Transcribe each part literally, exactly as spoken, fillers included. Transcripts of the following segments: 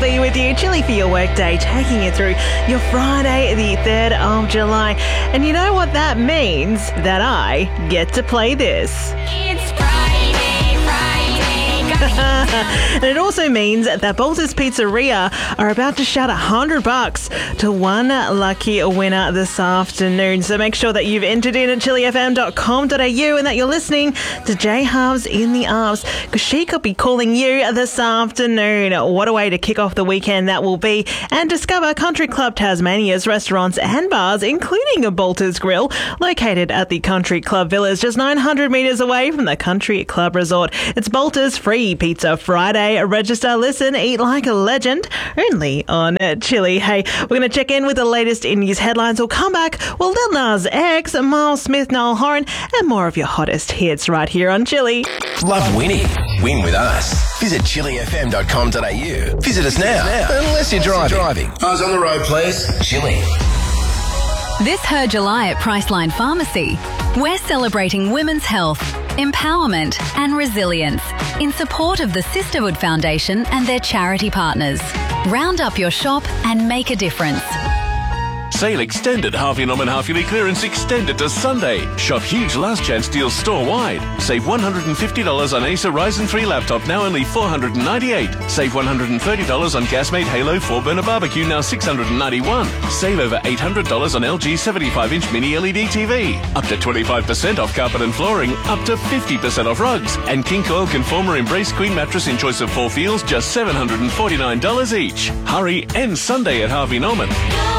Chilli with you. Chilli for your workday, taking you through your Friday, the third of July. And you know what that means? That I get to play this. It's Friday, Friday. And it also means that Bolter's Pizzeria are about to shout a hundred bucks to one lucky winner this afternoon. So make sure that you've entered in at chilli f m dot com dot a u and that you're listening to J Halves in the Arms, because she could be calling you this afternoon. What a way to kick off the weekend that will be, and discover Country Club Tasmania's restaurants and bars, including a Bolter's Grill, located at the Country Club Villas, just nine hundred metres away from the Country Club Resort. It's Bolter's Free Pizza Friday. Register, listen, eat like a legend, only on Chilli. Hey, we're going to check in with the latest in news headlines. We'll come back with Lil Nas X, Miles Smith, Niall Horan, and more of your hottest hits right here on Chilli. Love winning? Win with us. Visit chilli f m dot com dot a u. Visit us now, unless you're driving. driving. Eyes on the road, please. Chilli. This Her July at Priceline Pharmacy, we're celebrating women's health, empowerment and resilience in support of the Sisterhood Foundation and their charity partners. Round up your shop and make a difference. Sale extended. Harvey Norman half yearly clearance extended to Sunday. Shop huge last chance deals store-wide. Save one hundred fifty dollars on Acer Ryzen three laptop, now only four hundred ninety-eight dollars. Save one hundred thirty dollars on Gasmate Halo four burner barbecue, now six hundred ninety-one dollars. Save over eight hundred dollars on L G seventy-five inch mini L E D T V. Up to twenty-five percent off carpet and flooring. Up to fifty percent off rugs. And King Coil Conformer Embrace Queen mattress in choice of four feels, just seven hundred forty-nine dollars each. Hurry, end Sunday at Harvey Norman.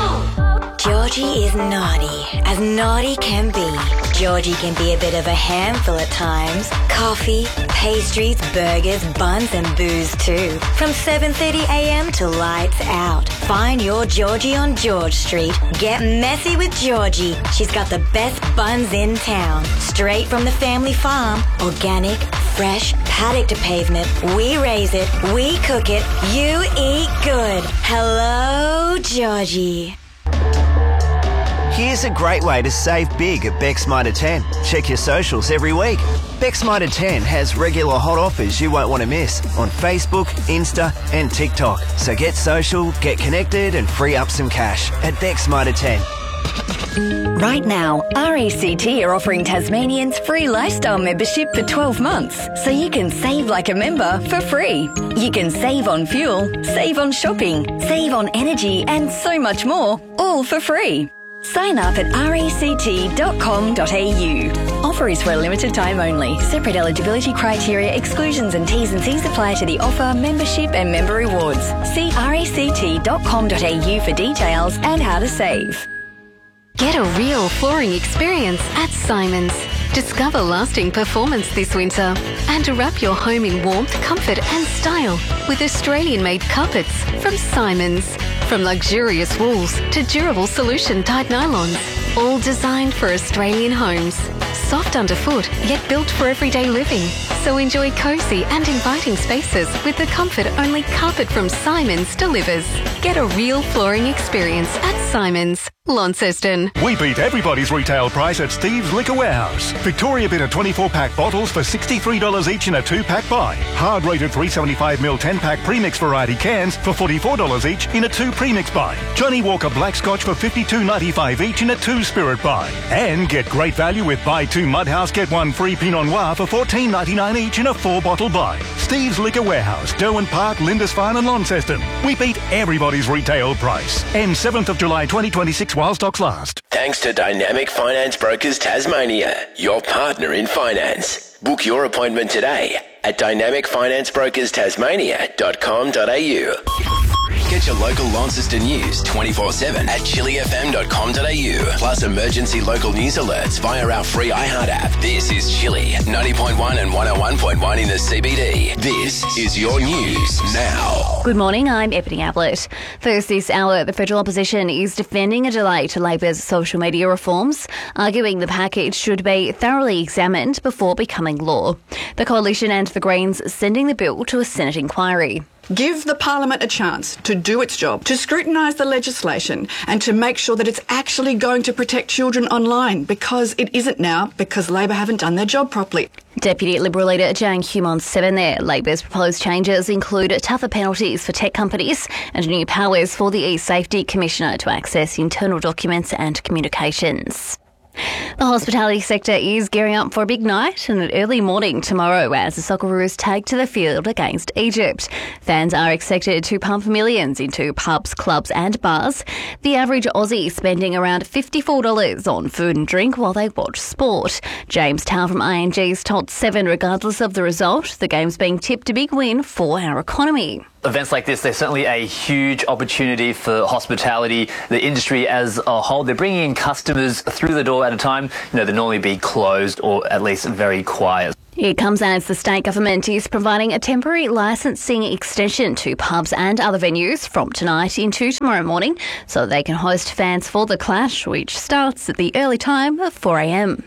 Georgie is naughty, as naughty can be. Georgie can be a bit of a handful at times. Coffee, pastries, burgers, buns and booze too. From seven thirty a m to lights out. Find your Georgie on George Street. Get messy with Georgie. She's got the best buns in town. Straight from the family farm. Organic, fresh, paddock to pavement. We raise it, we cook it, you eat good. Hello, Georgie. Here's a great way to save big at Beck's Mitre ten. Check your socials every week. Beck's Mitre ten has regular hot offers you won't want to miss on Facebook, Insta and TikTok. So get social, get connected and free up some cash at Beck's Mitre ten. Right now, R A C T are offering Tasmanians free lifestyle membership for twelve months, so you can save like a member for free. You can save on fuel, save on shopping, save on energy and so much more, all for free. Sign up at r a c t dot com dot a u. Offer is for a limited time only. Separate eligibility criteria, exclusions and T's and C's apply to the offer, membership and member rewards. See r a c t dot com dot a u for details and how to save. Get a real flooring experience at Simons. Discover lasting performance this winter and wrap your home in warmth, comfort and style with Australian-made carpets from Simons. From luxurious wools to durable solution-dyed nylons, all designed for Australian homes. Soft underfoot, yet built for everyday living. So enjoy cosy and inviting spaces with the comfort only carpet from Simons delivers. Get a real flooring experience at Simons, Launceston. We beat everybody's retail price at Steve's Liquor Warehouse. Victoria Bitter twenty-four pack bottles for sixty-three dollars each in a two pack buy. Hard rated three seventy-five milliliter ten pack premix variety cans for forty-four dollars each in a two premix buy. Johnny Walker Black Scotch for fifty-two ninety-five each in a two spirit buy. And get great value with buy two Mudhouse get one free Pinot Noir for fourteen ninety-nine each in a four bottle buy. Steve's Liquor Warehouse, Derwent Park, Lindisfarne and Launceston. We beat everybody's retail price. Ends seventh of July twenty twenty-six while stocks last. Thanks to Dynamic Finance Brokers Tasmania, your partner in finance. Book your appointment today at dynamic finance brokers tasmania dot com dot a u. Get your local Launceston news twenty-four seven at chilli f m dot com dot a u. Plus emergency local news alerts via our free iHeart app. This is Chilli, ninety point one and one oh one point one in the C B D. This is your news now. Good morning, I'm Ebony Ablett. First this hour, the federal opposition is defending a delay to Labor's social media reforms, arguing the package should be thoroughly examined before becoming law. The Coalition and the Greens sending the bill to a Senate inquiry. Give the Parliament a chance to do its job, to scrutinise the legislation and to make sure that it's actually going to protect children online, because it isn't now, because Labor haven't done their job properly. Deputy Liberal leader Jane Hume on seven there. Labor's proposed changes include tougher penalties for tech companies and new powers for the e-Safety Commissioner to access internal documents and communications. The hospitality sector is gearing up for a big night and an early morning tomorrow as the Socceroos take to the field against Egypt. Fans are expected to pump millions into pubs, clubs and bars. The average Aussie spending around fifty-four dollars on food and drink while they watch sport. James Towell from I N G's told Seven regardless of the result, the game's being tipped a big win for our economy. Events like this, they're certainly a huge opportunity for hospitality, the industry as a whole. They're bringing in customers through the door at a time, you know, they'd normally be closed or at least very quiet. It comes as the state government is providing a temporary licensing extension to pubs and other venues from tonight into tomorrow morning so they can host fans for the clash, which starts at the early time of four a m.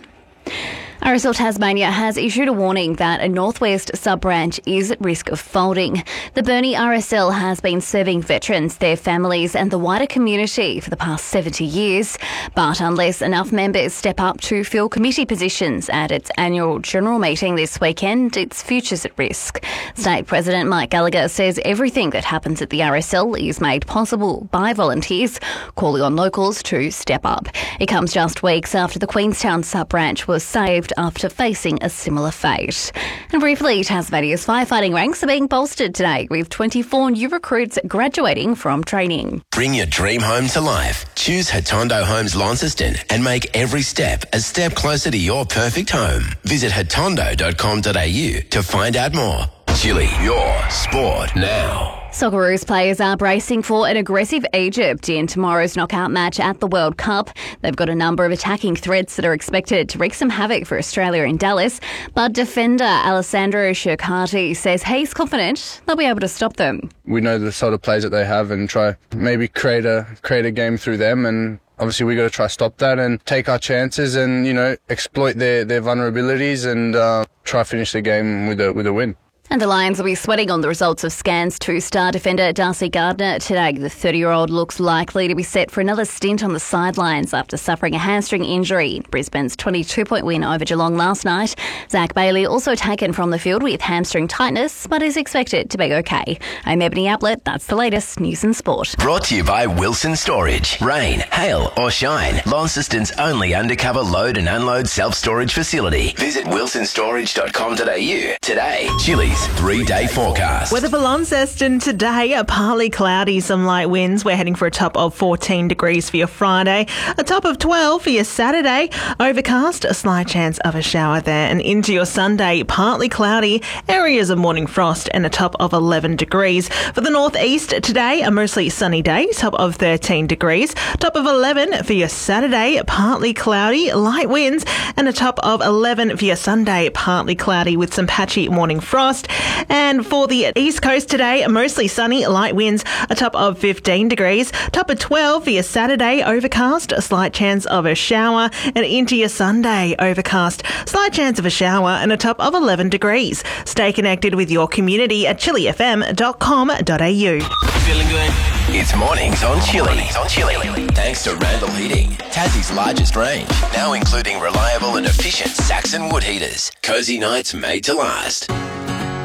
R S L Tasmania has issued a warning that a Northwest sub-branch is at risk of folding. The Burnie R S L has been serving veterans, their families and the wider community for the past seventy years. But unless enough members step up to fill committee positions at its annual general meeting this weekend, its future's at risk. State President Mike Gallagher says everything that happens at the R S L is made possible by volunteers, calling on locals to step up. It comes just weeks after the Queenstown sub-branch was saved after facing a similar fate. And briefly, Tasmania's firefighting ranks are being bolstered today with twenty-four new recruits graduating from training. Bring your dream home to life. Choose Hatondo Homes Launceston and make every step a step closer to your perfect home. Visit hatondo dot com dot a u to find out more. Chili, your sport now. Socceroos players are bracing for an aggressive Egypt in tomorrow's knockout match at the World Cup. They've got a number of attacking threats that are expected to wreak some havoc for Australia in Dallas, but defender Alessandro Shirkati says he's confident they'll be able to stop them. We know the sort of players that they have and try maybe create a create a game through them, and obviously we got to try to stop that and take our chances and, you know, exploit their, their vulnerabilities and uh, try to finish the game with a with a win. And the Lions will be sweating on the results of Scans two-star defender Darcy Gardner today. The thirty-year-old looks likely to be set for another stint on the sidelines after suffering a hamstring injury in Brisbane's twenty-two point win over Geelong last night. Zach Bailey also taken from the field with hamstring tightness, but is expected to be okay. I'm Ebony Ablett. That's the latest news and sport. Brought to you by Wilson Storage. Rain, hail or shine, Launceston's only undercover load and unload self-storage facility. Visit wilson storage dot com dot a u today. Chili's three-day forecast. Weather for Launceston today, partly cloudy, some light winds. We're heading for a top of fourteen degrees for your Friday, a top of twelve for your Saturday. Overcast, a slight chance of a shower there. And into your Sunday, partly cloudy, areas of morning frost and a top of eleven degrees. For the northeast today, a mostly sunny day, top of thirteen degrees. Top of eleven for your Saturday, partly cloudy, light winds and a top of eleven for your Sunday, partly cloudy with some patchy morning frost. And for the east coast today, mostly sunny, light winds, a top of fifteen degrees. Top of twelve for your Saturday, overcast, a slight chance of a shower. And into your Sunday, overcast, slight chance of a shower and a top of eleven degrees. Stay connected with your community at chili f m dot com dot a u. Feeling good? It's mornings on Chili. on Chili. Thanks to Randall Heating, Tassie's largest range, now including reliable and efficient Saxon wood heaters. Cozy nights made to last.